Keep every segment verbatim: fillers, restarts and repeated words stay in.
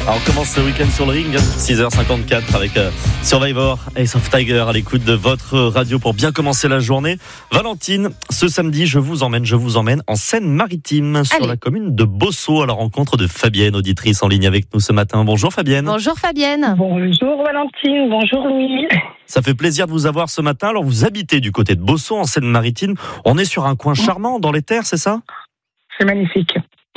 Alors on commence ce week-end sur le ring, six heures cinquante-quatre avec euh, Survivor, Ace of Tiger à l'écoute de votre radio pour bien commencer la journée. Valentine, ce samedi, je vous emmène, je vous emmène en Seine-Maritime, sur Allez. la commune de Bossau, à la rencontre de Fabienne, auditrice en ligne avec nous ce matin. Bonjour Fabienne. Bonjour Fabienne. Bonjour Valentine, bonjour Louis. Ça fait plaisir de vous avoir ce matin. Alors vous habitez du côté de Bossau, en Seine-Maritime. On est sur un coin charmant dans les terres, c'est ça ? C'est magnifique.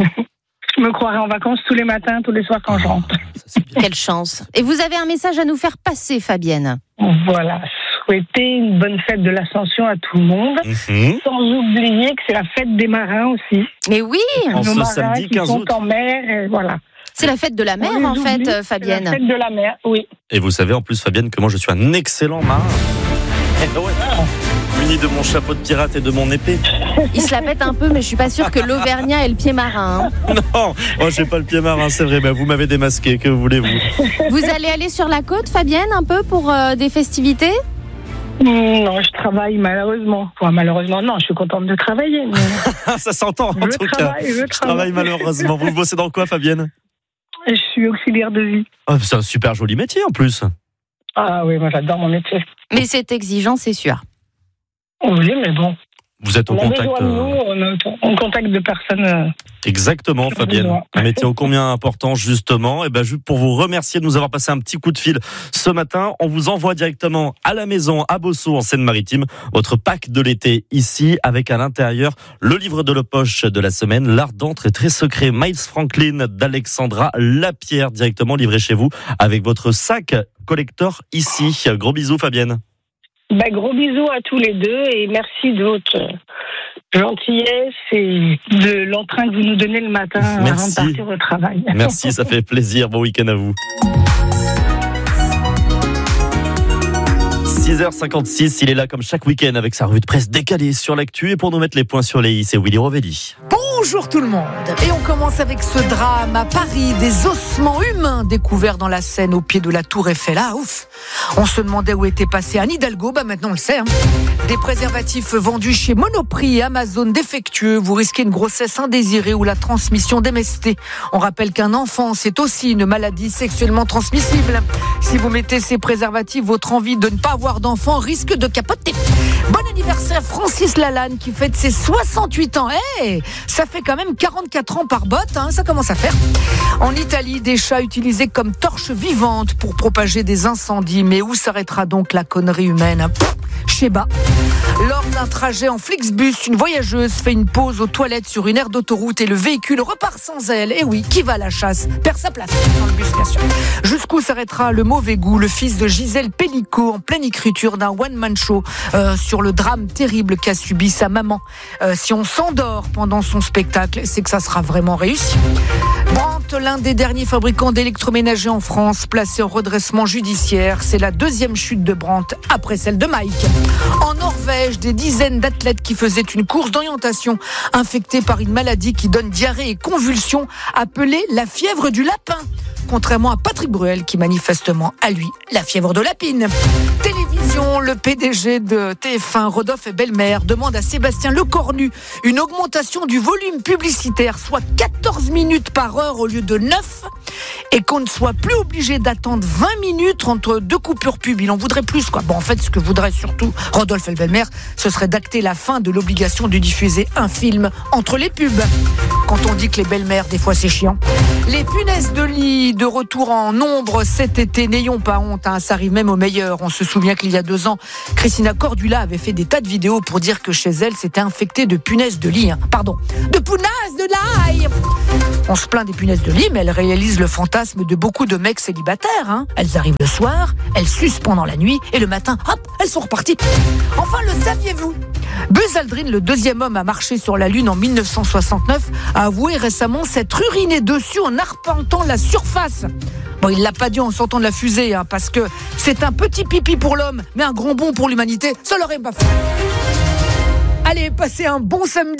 Je me croirais en vacances tous les matins, tous les soirs quand je rentre. Ça, c'est bien. Quelle chance. Et vous avez un message à nous faire passer, Fabienne. Voilà, souhaiter une bonne fête de l'Ascension à tout le monde. Mhm. Sans oublier que c'est la fête des marins aussi. Mais oui, En Nos ce marins samedi qui quinze sont août. en mer, et voilà. c'est la fête de la mer On les en oublie, fait, c'est euh, la Fabienne. fête de la mer, oui. Et vous savez en plus Fabienne que moi je suis un excellent marin. Eh ouais. Muni de mon chapeau de pirate et de mon épée. Il se la pète un peu, mais je suis pas sûre que l'Auvergnat ait le pied marin. hein. Non, oh, j'ai pas le pied marin, c'est vrai. Ben, vous m'avez démasqué, que voulez-vous ? Vous allez aller sur la côte, Fabienne, un peu pour euh, des festivités ? Non, je travaille malheureusement. Enfin, malheureusement, non, je suis contente de travailler. Mais Ça s'entend en je tout cas. travaille, je Je travaille travaille. malheureusement. Vous bossez dans quoi, Fabienne ? Je suis auxiliaire de vie. Oh, c'est un super joli métier en plus. Ah oui, moi j'adore mon métier. Mais c'est exigeant, c'est sûr. Oui, mais bon. Vous êtes au On a contact. besoin de nous, euh, on est en contact de personnes. euh, Exactement, Sur Fabienne. besoin. Un métier ô combien important, justement. Et ben, juste pour vous remercier de nous avoir passé un petit coup de fil ce matin, on vous envoie directement à la maison, à Bossau, en Seine-Maritime, votre pack de l'été ici, avec à l'intérieur le livre de la poche de la semaine, L'art d'entre et très secret, Miles Franklin d'Alexandra Lapierre, directement livré chez vous, avec votre sac collector ici. Gros bisous, Fabienne. Bah, gros bisous à tous les deux et merci de votre euh, gentillesse et de l'entrain que vous nous donnez le matin avant Merci. de partir au travail. Merci, ça fait plaisir. Bon week-end à vous. six heures cinquante-six, il est là comme chaque week-end avec sa revue de presse décalée sur l'actu. Et pour nous mettre les points sur les i, c'est Willy Rovelli. Bonjour tout le monde. Et on commence avec ce drame à Paris, des ossements humains découverts dans la Seine au pied de la Tour Eiffel. Ah ouf. On se demandait où était passé Anne Hidalgo, bah maintenant on le sait. Hein. Des préservatifs vendus chez Monoprix et Amazon défectueux, vous risquez une grossesse indésirée ou la transmission d'M S T. On rappelle qu'un enfant, c'est aussi une maladie sexuellement transmissible. Si vous mettez ces préservatifs, votre envie de ne pas avoir d'enfant risque de capoter. Bon anniversaire Francis Lalanne qui fête ses soixante-huit ans. Hey, ça fait quand même quarante-quatre ans par botte, hein, ça commence à faire. En Italie, des chats utilisés comme torches vivantes pour propager des incendies. Mais où s'arrêtera donc la connerie humaine ? Pff, Sheba. Lors d'un trajet en Flixbus, une voyageuse fait une pause aux toilettes sur une aire d'autoroute et le véhicule repart sans elle. Et oui, qui va à la chasse perd sa place dans le bus, bien sûr. Jusqu'où s'arrêtera le mauvais goût ? Le fils de Gisèle Pellicot, en pleine écriture d'un one-man show euh, sur le drame terrible qu'a subi sa maman. Euh, si on s'endort pendant son spectacle, c'est que ça sera vraiment réussi. Brandt, l'un des derniers fabricants d'électroménager en France, placé en redressement judiciaire. C'est la deuxième chute de Brandt après celle de Mike. En Norvège, des dizaines d'athlètes qui faisaient une course d'orientation infectés par une maladie qui donne diarrhée et convulsions, appelée la fièvre du lapin. Contrairement à Patrick Bruel qui manifestement a lui la fièvre de lapine. Télévision, le P D G de T F un, Rodolphe Belmer, demande à Sébastien Lecornu une augmentation du volume publicitaire, soit quatorze minutes par heure au lieu de neuf, et qu'on ne soit plus obligé d'attendre vingt minutes entre deux coupures pub. Il en voudrait plus, quoi. Bon, en fait, ce que voudrait surtout Rodolphe Belmer, ce serait d'acter la fin de l'obligation de diffuser un film entre les pubs. Quand on dit que les belles-mères, des fois, c'est chiant. Les punaises de lit de retour en nombre cet été, n'ayons pas honte, hein, ça arrive même au meilleur. On se souvient qu'il y a deux ans, Christina Cordula avait fait des tas de vidéos pour dire que chez elle, c'était infecté de punaises de lit. Hein. Pardon, de punaises de l'ail. On se plaint des punaises de lit, mais elles réalisent le fantasme de beaucoup de mecs célibataires. Hein. Elles arrivent le soir, elles sucent pendant la nuit, et le matin, hop, elles sont reparties. Enfin, le saviez-vous ? Buzz Aldrin, le deuxième homme à marcher sur la Lune en mille neuf cent soixante-neuf, a avoué récemment s'être uriné dessus en arpentant la surface. Bon, il l'a pas dit en sortant de la fusée, hein, parce que c'est un petit pipi pour l'homme, mais un grand bond pour l'humanité, ça l'aurait pas fait. Allez, passez un bon samedi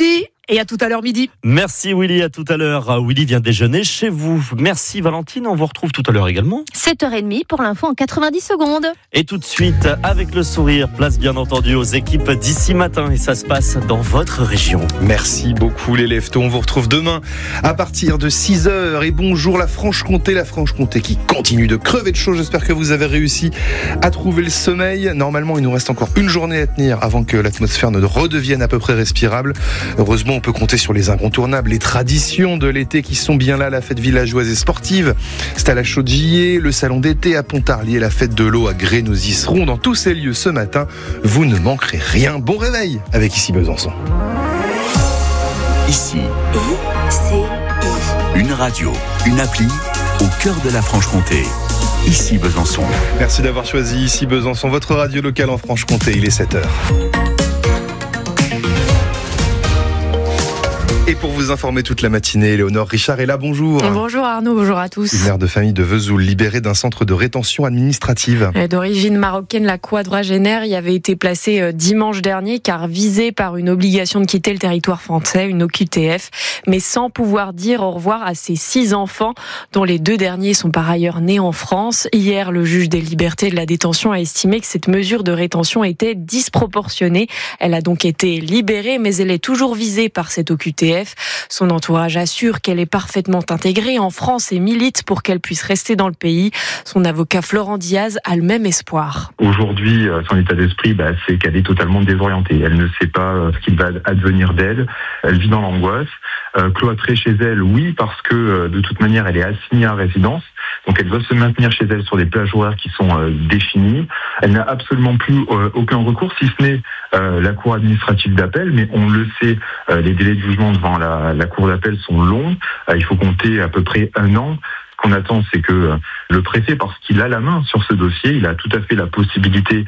Et à tout à l'heure midi. Merci Willy, à tout à l'heure. Willy vient déjeuner chez vous. Merci Valentine, on vous retrouve tout à l'heure également. sept heures trente pour l'info en quatre-vingt-dix secondes. Et tout de suite, avec le sourire, place bien entendu aux équipes d'ici matin. Et ça se passe dans votre région. Merci beaucoup les leftos. On vous retrouve demain à partir de six heures. Et bonjour la Franche-Comté, la Franche-Comté qui continue de crever de chaud. J'espère que vous avez réussi à trouver le sommeil. Normalement, il nous reste encore une journée à tenir avant que l'atmosphère ne redevienne à peu près respirable. Heureusement, on peut compter sur les incontournables, les traditions de l'été qui sont bien là, la fête villageoise et sportive. C'est à la Chaude-Gillier, le salon d'été à Pontarlier, la fête de l'eau à Gré. Nous y serons dans tous ces lieux ce matin. Vous ne manquerez rien. Bon réveil avec Ici Besançon. Ici, une radio, une appli au cœur de la Franche-Comté. Ici Besançon. Merci d'avoir choisi Ici Besançon, votre radio locale en Franche-Comté. Il est sept heures. Et pour vous informer toute la matinée, Léonore Richard est là, bonjour. Bonjour Arnaud, bonjour à tous. Une mère de famille de Vesoul, libérée d'un centre de rétention administrative. D'origine marocaine, la quadragénaire y avait été placée dimanche dernier car visée par une obligation de quitter le territoire français, une O Q T F, mais sans pouvoir dire au revoir à ses six enfants, dont les deux derniers sont par ailleurs nés en France. Hier, le juge des libertés et de la détention a estimé que cette mesure de rétention était disproportionnée. Elle a donc été libérée, mais elle est toujours visée par cette O Q T F. Son entourage assure qu'elle est parfaitement intégrée en France et milite pour qu'elle puisse rester dans le pays. Son avocat Florent Diaz a le même espoir. Aujourd'hui, son état d'esprit, bah, c'est qu'elle est totalement désorientée. Elle ne sait pas ce qu'il va advenir d'elle. Elle vit dans l'angoisse. Euh, cloîtrée chez elle, oui, parce que de toute manière, elle est assignée à résidence. Donc elle doit se maintenir chez elle sur des plages horaires qui sont euh, définies. Elle n'a absolument plus euh, aucun recours, si ce n'est euh, la cour administrative d'appel. Mais on le sait, euh, les délais de jugement devant la, la cour d'appel sont longs. Euh, il faut compter à peu près un an. Ce qu'on attend, c'est que le préfet, parce qu'il a la main sur ce dossier, il a tout à fait la possibilité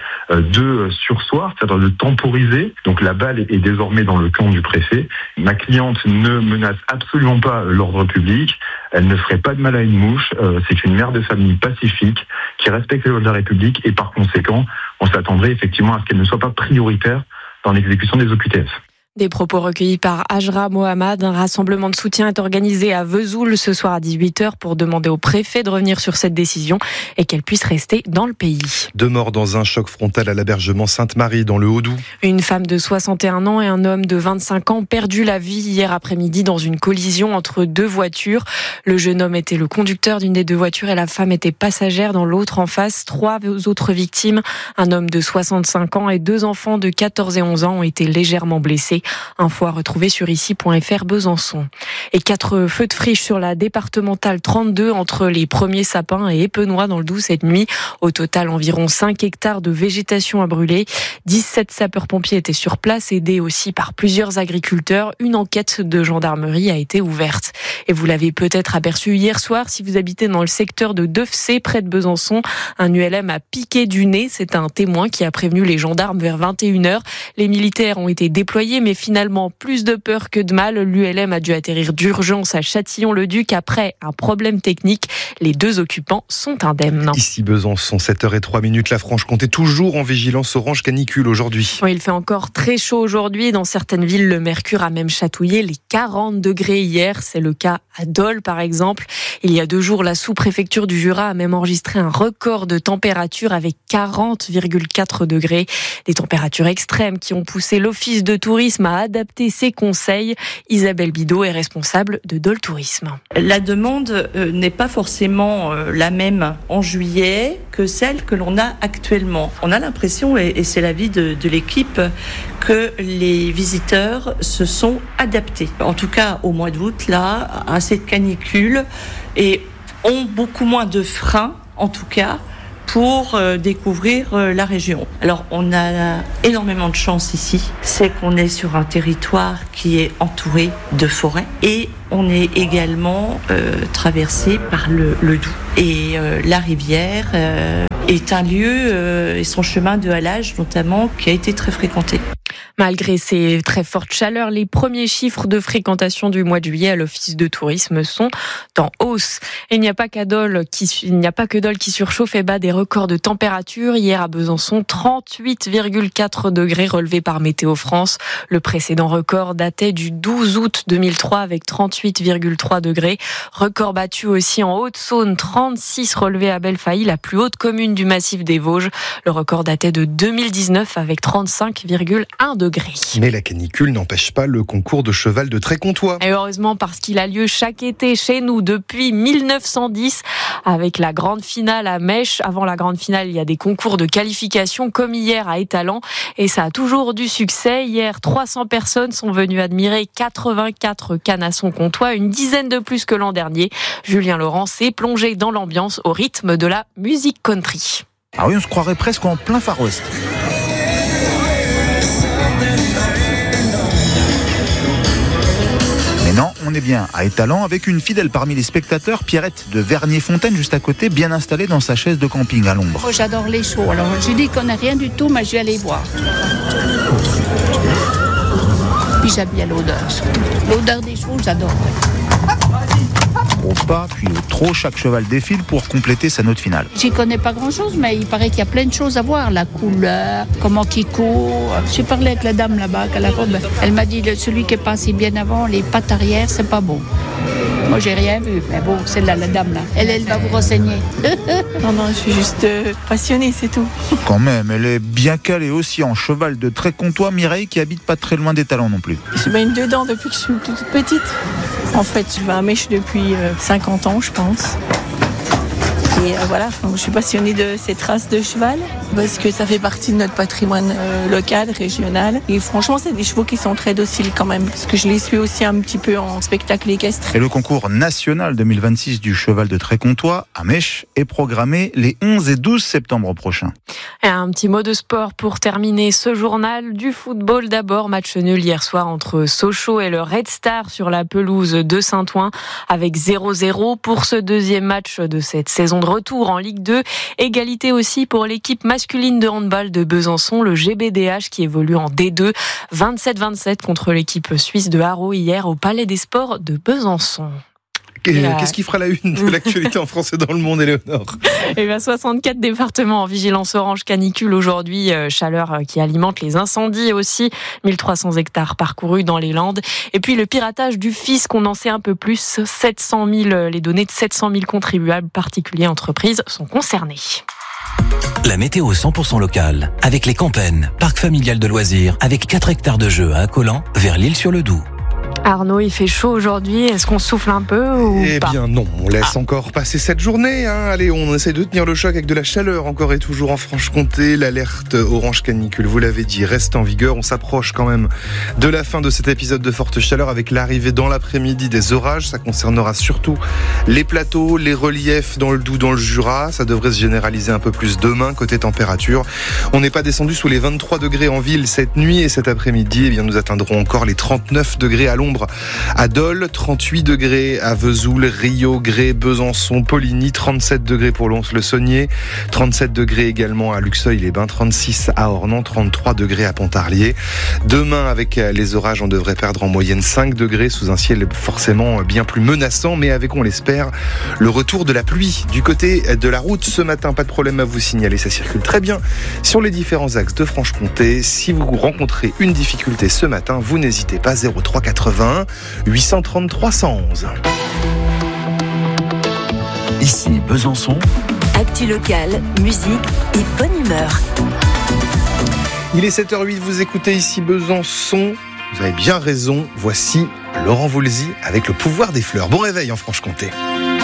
de surseoir, c'est-à-dire de temporiser. Donc la balle est désormais dans le camp du préfet. Ma cliente ne menace absolument pas l'ordre public. Elle ne ferait pas de mal à une mouche. C'est une mère de famille pacifique qui respecte les lois de la République et par conséquent, on s'attendrait effectivement à ce qu'elle ne soit pas prioritaire dans l'exécution des O Q T F. Des propos recueillis par Ajra Mohamed. Un rassemblement de soutien est organisé à Vesoul ce soir à dix-huit heures pour demander au préfet de revenir sur cette décision et qu'elle puisse rester dans le pays. Deux morts dans un choc frontal à l'hébergement Sainte-Marie dans le Haut-Doubs. Une femme de soixante et un ans et un homme de vingt-cinq ans ont perdu la vie hier après-midi dans une collision entre deux voitures. Le jeune homme était le conducteur d'une des deux voitures et la femme était passagère dans l'autre en face. Trois autres victimes, un homme de soixante-cinq ans et deux enfants de quatorze et onze ans ont été légèrement blessés. Info à retrouver sur ici point f r Besançon. Et quatre feux de friche sur la départementale trente-deux entre les premiers sapins et Épenois dans le Doubs cette nuit. Au total, environ cinq hectares de végétation à brûler. dix-sept sapeurs-pompiers étaient sur place, aidés aussi par plusieurs agriculteurs. Une enquête de gendarmerie a été ouverte. Et vous l'avez peut-être aperçu hier soir si vous habitez dans le secteur de Deufsé, près de Besançon. Un U L M a piqué du nez. C'est un témoin qui a prévenu les gendarmes vers vingt et une heures. Les militaires ont été déployés, mais finalement, plus de peur que de mal. L'U L M a dû atterrir d'urgence à Châtillon-le-Duc après un problème technique. Les deux occupants sont indemnes. Ici Besançon, sept heures zéro trois, la Franche-Comté toujours en vigilance orange canicule aujourd'hui. Oui, il fait encore très chaud aujourd'hui. Dans certaines villes, le mercure a même chatouillé les quarante degrés hier. C'est le cas à Dole, par exemple. Il y a deux jours, la sous-préfecture du Jura a même enregistré un record de température avec quarante virgule quatre degrés. Des températures extrêmes qui ont poussé l'Office de tourisme à adapter ses conseils. Isabelle Bidot est responsable de Dole Tourisme. La demande euh, n'est pas forcément euh, la même en juillet que celle que l'on a actuellement. On a l'impression, et, et c'est l'avis de, de l'équipe, que les visiteurs se sont adaptés. En tout cas, au mois d'août, là, à cette canicule, et ont beaucoup moins de freins, en tout cas, pour euh, découvrir euh, la région. Alors, on a énormément de chance ici. C'est qu'on est sur un territoire qui est entouré de forêts et on est également euh, traversé par le, le Doubs. Et euh, la rivière euh, est un lieu, euh, et son chemin de halage notamment, qui a été très fréquenté. Malgré ces très fortes chaleurs, les premiers chiffres de fréquentation du mois de juillet à l'Office de tourisme sont en hausse. Et il n'y a pas qu'Adol qui, il n'y a pas que Dole qui surchauffe et bat des records de température. Hier à Besançon, trente-huit virgule quatre degrés relevés par Météo France. Le précédent record datait du douze août deux mille trois avec trente-huit virgule trois degrés. Record battu aussi en Haute-Saône, trente-six relevés à Bellefailly, la plus haute commune du massif des Vosges. Le record datait de deux mille dix-neuf avec trente-cinq virgule un degrés. Mais la canicule n'empêche pas le concours de cheval de Trécontois. Et heureusement parce qu'il a lieu chaque été chez nous depuis mille neuf cent dix avec la grande finale à Mèche. Avant la grande finale, il y a des concours de qualification comme hier à Étalans et ça a toujours du succès. Hier, trois cents personnes sont venues admirer quatre-vingt-quatre canassons comtois, une dizaine de plus que l'an dernier. Julien Laurent s'est plongé dans l'ambiance au rythme de la musique country. Ah oui, on se croirait presque en plein Far West. Mais non, on est bien à Étalans avec une fidèle parmi les spectateurs, Pierrette de Vernier-Fontaine, juste à côté, bien installée dans sa chaise de camping à l'ombre. Oh, j'adore les shows, alors je dis qu'on n'a rien du tout, mais je vais aller voir. Puis j'aime bien l'odeur, l'odeur des shows, j'adore. Au pas, puis au trot, chaque cheval défile pour compléter sa note finale. J'y connais pas grand-chose, mais il paraît qu'il y a plein de choses à voir. La couleur, comment il court. J'ai parlé avec la dame là-bas, à la robe. Elle m'a dit, celui qui est passé bien avant, les pattes arrière, c'est pas bon. Moi, j'ai rien vu, mais bon, celle-là, la dame là, elle, elle va vous renseigner. Non, non, je suis juste euh, passionnée, c'est tout. Quand même, elle est bien calée aussi en cheval de Trécontois, Mireille, qui habite pas très loin d'Étalans non plus. Je baigne dedans depuis que je suis toute petite. En fait, je vais à Mèche depuis euh, cinquante ans, je pense. Et euh, voilà, donc, je suis passionnée de cette race de cheval parce que ça fait partie de notre patrimoine euh, local, régional. Et franchement, c'est des chevaux qui sont très dociles quand même, parce que je les suis aussi un petit peu en spectacle équestre. Et le concours national deux mille vingt-six du cheval de Trécontois à Mèche est programmé les onze et douze septembre prochains. Et un petit mot de sport pour terminer ce journal. Du football d'abord, match nul hier soir entre Sochaux et le Red Star sur la pelouse de Saint-Ouen avec zéro zéro pour ce deuxième match de cette saison de retour en Ligue deux. Égalité aussi pour l'équipe masculine de handball de Besançon, le G B D H qui évolue en D deux, vingt-sept vingt-sept contre l'équipe suisse de Haro hier au Palais des Sports de Besançon. Qu'est-ce qui fera la une de l'actualité en France et dans le monde, Éléonore ? Eh bien, soixante-quatre départements en vigilance orange canicule aujourd'hui, euh, chaleur qui alimente les incendies aussi, mille trois cents hectares parcourus dans les Landes. Et puis le piratage du fisc, on en sait un peu plus, sept cent mille, les données de sept cent mille contribuables particuliers entreprises sont concernées. La météo cent pour cent locale, avec les Campennes, parc familial de loisirs, avec quatre hectares de jeux à Accolant, vers l'Île-sur-le-Doubs. Arnaud, il fait chaud aujourd'hui. Est-ce qu'on souffle un peu ou Eh pas bien non, on laisse ah. encore passer cette journée. Hein. Allez, on essaie de tenir le choc avec de la chaleur encore et toujours en Franche-Comté. L'alerte orange canicule, vous l'avez dit, reste en vigueur. On s'approche quand même de la fin de cet épisode de forte chaleur avec l'arrivée dans l'après-midi des orages. Ça concernera surtout les plateaux, les reliefs dans le Doubs, dans le Jura. Ça devrait se généraliser un peu plus demain côté température. On n'est pas descendu sous les vingt-trois degrés en ville cette nuit et cet après-midi, eh bien, nous atteindrons encore les trente-neuf degrés à l'ombre à Dole, trente-huit degrés à Vesoul, Rio, Grès, Besançon, Poligny, trente-sept degrés pour Lons-le-Saunier, trente-sept degrés également à Luxeuil-les-Bains, trente-six à Ornans, trente-trois degrés à Pontarlier. Demain, avec les orages, on devrait perdre en moyenne cinq degrés sous un ciel forcément bien plus menaçant, mais avec, on l'espère, le retour de la pluie. Du côté de la route, ce matin, pas de problème à vous signaler, ça circule très bien sur les différents axes de Franche-Comté. Si vous rencontrez une difficulté ce matin, vous n'hésitez pas, zéro trois quatre-vingts huit cent trente trois cent onze. Ici Besançon. Actu locale, musique et bonne humeur. Il est sept heures huit, vous écoutez ici Besançon. Vous avez bien raison, voici Laurent Voulzy avec le pouvoir des fleurs. Bon réveil en Franche-Comté.